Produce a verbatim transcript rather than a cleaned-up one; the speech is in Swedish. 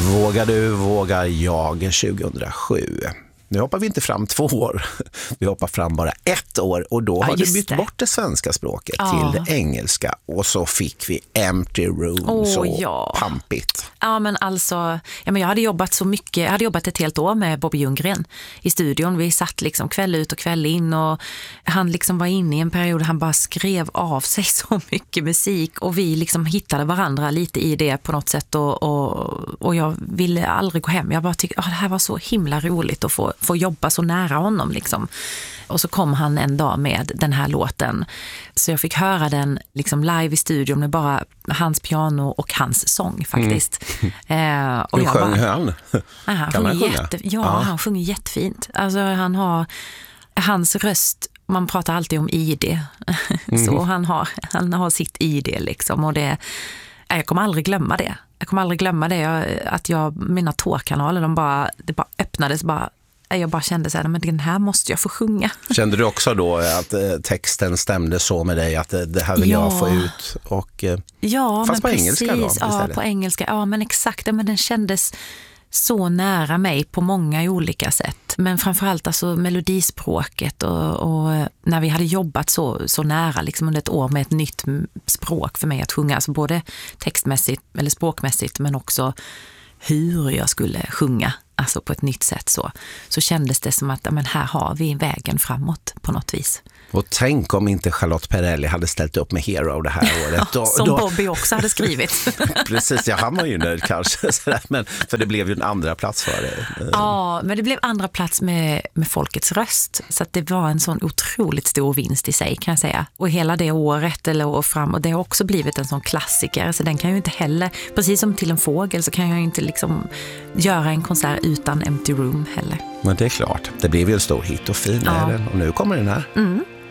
Vågar du, vågar jag tjugohundrasju. Nu hoppar vi inte fram två år. Vi hoppar fram bara ett år. Och då ja, har du bytt det. bort det svenska språket ja. till det engelska. Och så fick vi Empty Room. Oh, så ja. pampigt. Ja, men alltså, ja, men jag hade jobbat så mycket. Jag hade jobbat ett helt år med Bobby Ljunggren i studion. Vi satt liksom kväll ut och kväll in. Och han liksom var inne i en period. Han bara skrev av sig så mycket musik. Och vi liksom hittade varandra lite i det på något sätt. Och, och, och jag ville aldrig gå hem. Jag bara tyckte, oh, det här var så himla roligt att få få jobba så nära honom liksom. Och så kom han en dag med den här låten. Så jag fick höra den liksom live i studion med bara hans piano och hans sång faktiskt. Mm. Eh, och Hur jag sjöng bara, han? Ah, han kan sjunger han jätte, ja, ja, han sjunger jättefint. Alltså han har hans röst, man pratar alltid om I D. Mm. Så han har, han har sitt I D liksom. Och det, jag kommer aldrig glömma det. Jag kommer aldrig glömma det, jag, att jag, mina tårkanaler, de bara, det bara öppnades bara. Jag bara kände så här, men den här måste jag få sjunga. Kände du också då att eh, texten stämde så med dig att eh, det här vill ja. jag få ut? Och, eh, ja, fast men på precis, engelska då? Ja, på engelska. Ja, men exakt. Men den kändes så nära mig på många olika sätt. Men framförallt alltså melodispråket och, och när vi hade jobbat så, så nära liksom under ett år med ett nytt språk för mig att sjunga. Alltså både textmässigt eller språkmässigt men också hur jag skulle sjunga. Alltså på ett nytt sätt så, så kändes det som att ja, men här har vi vägen framåt på något vis. Och tänk om inte Charlotte Perrelli hade ställt upp med Hero det här året. Då, som då... Bobby också hade skrivit. Precis, ja, han var ju nöjd kanske. Men, för det blev ju en andra plats för det. Ja, men det blev andra plats med, med folkets röst. Så att det var en sån otroligt stor vinst i sig kan jag säga. Och hela det året eller år fram, och det har också blivit en sån klassiker. Så den kan ju inte heller, precis som Till en fågel så kan jag ju inte liksom göra en konsert utan Empty Room heller. Men det är klart, det blev ju en stor hit och fin ja. är den. Och nu kommer den här. Mm.